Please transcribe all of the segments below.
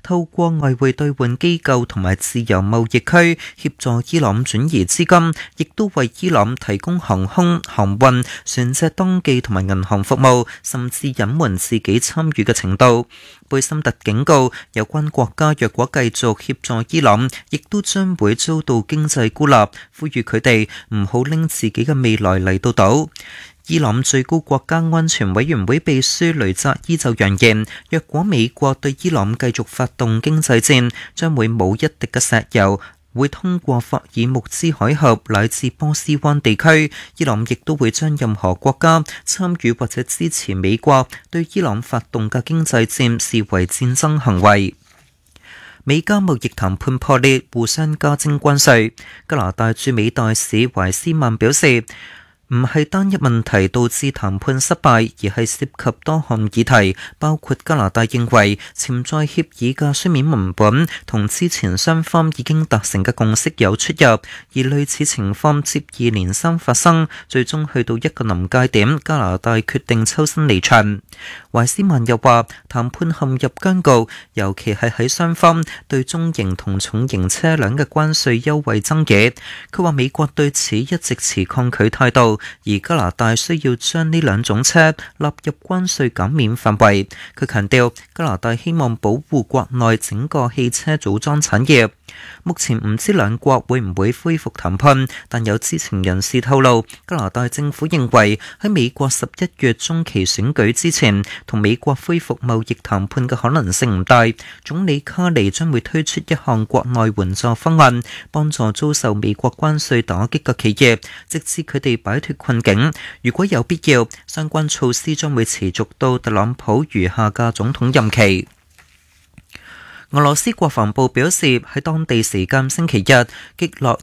透過外匯兌換機構同埋自由貿易區協助伊朗轉移資金，亦都為伊朗提供航空、航運、船隻登記同埋銀行服務，甚至隱瞞自己參與嘅程度。貝森特警告，有關國家若果繼續協助伊朗，亦都將會遭到經濟孤立，呼籲佢哋唔好拎自己嘅未來嚟到賭。伊朗最高國家安全委員會秘書雷扎伊就揚言，若果美國對伊朗繼續發動經濟戰，將會冇一滴嘅石油會通過霍爾木茲海峽乃至波斯灣地區。伊朗亦都會將任何國家參與或者支持美國對伊朗發動嘅經濟戰視為戰爭行為。美加貿易談判破裂，互相加徵關稅。加拿大駐美大使懷斯曼表示，唔係單一問題導致談判失敗，而係涉及多項議題，包括加拿大認為潛在協議嘅書面文本同之前雙方已經達成嘅共識有出入，而類似情況接二連三發生，最終去到一個臨界點，加拿大決定抽身離場。懷斯曼又話，談判陷入僵局，尤其係喺雙方對中型同重型車輛嘅關稅優惠爭議。佢話美國對此一直持抗拒態度，而加拿大需要將呢兩種車納入關稅減免範圍。佢強調，加拿大希望保護國內整個汽車組裝產業。目前唔知兩國會唔會恢復談判，但有知情人士透露，加拿大政府認為喺美國11月中期選舉之前，同美國恢復貿易談判嘅可能性唔大。總理卡尼將會推出一項國內援助方案，幫助遭受美國關稅打擊嘅企業，直至佢哋擺脫困境。如果有必要，相關措施將會持續到特朗普餘下嘅總統任期。俄羅斯國防部表示，喺當地時間星期日擊落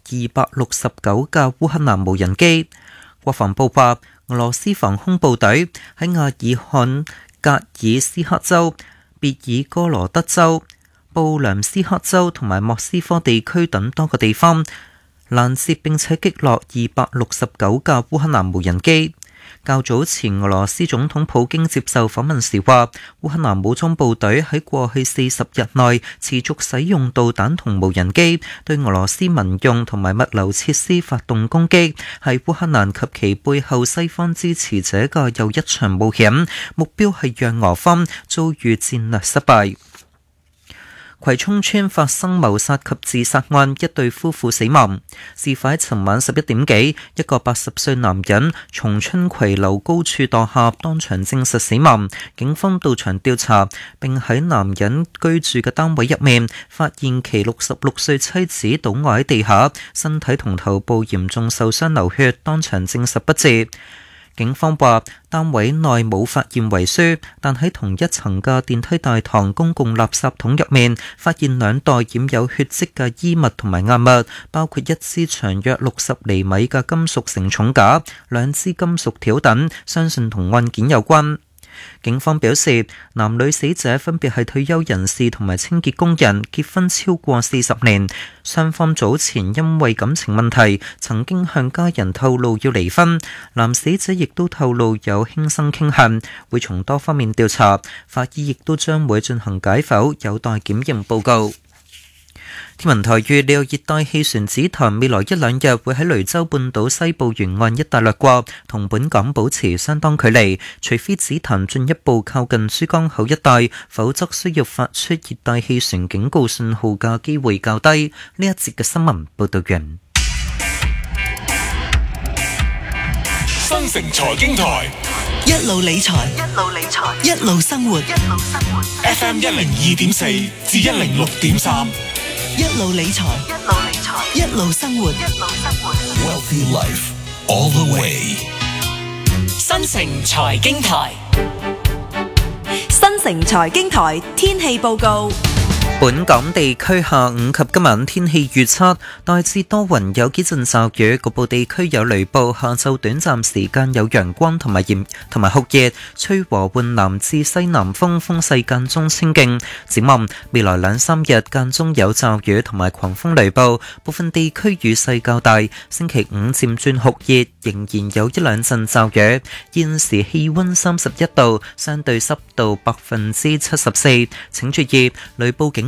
269架烏克蘭無人機。國防部話，俄羅斯防空部隊喺阿爾罕格爾斯克州、別爾哥羅德州、布良斯克州同埋莫斯科地區等多個地方攔截並且擊落269架烏克蘭無人機。較早前，俄羅斯總統普京接受訪問時話，烏克蘭武裝部隊喺過去40日內持續使用導彈同無人機對俄羅斯民用同埋物流設施發動攻擊，係烏克蘭及其背後西方支持者嘅又一場冒險，目標係讓俄方遭遇戰略失敗。葵涌村發生謀殺及自殺案，一對夫婦死亡。事發喺尋晚11點幾，一個80歲男人從春葵樓高處墮下，當場證實死亡。警方到場調查，並喺男人居住嘅單位入面發現其66歲妻子倒卧喺地下，身體同頭部嚴重受傷流血，當場證實不治。警方話，單位內冇發現遺書，但喺同一層嘅電梯大堂公共垃圾桶入面，發現2袋染有血跡嘅衣物同埋硬物，包括一支長約60厘米嘅金屬承重架、2支金屬條等，相信同案件有關。警方表示，男女死者分別係退休人士同埋清潔工人，結婚超過40年。雙方早前因為感情問題，曾經向家人透露要離婚。男死者亦都透露有輕生傾向，會從多方面調查。法醫亦都將會進行解剖，有待檢驗報告。天文台預料熱帶氣旋紫檀未來1、2日會喺雷州半島西部沿岸一帶掠過，同本港保持相當距離。除非紫檀進一步靠近珠江口一帶，否則需要發出熱帶氣旋警告信號嘅機會較低。呢一節嘅新聞報道完。 新城財經台一路理財，一路生活。 FM 102.4至106.3， 一路理財，一路生活。 Wealthy Life all the way。 新城財經台，新城財經台天氣報告。 本港地區下午及今晚天氣預測，大致多雲，有幾陣驟雨，局部地區有雷暴。下晝短暫時間有陽光同埋酷熱，吹和緩南至西南風，風勢間中清勁。展望未來2、3日間中有驟雨同埋狂風雷暴，部分地區雨勢較大。星期5漸轉酷熱，仍然有1、2陣驟雨。現時氣溫31度，相對濕度74%。請注意雷暴警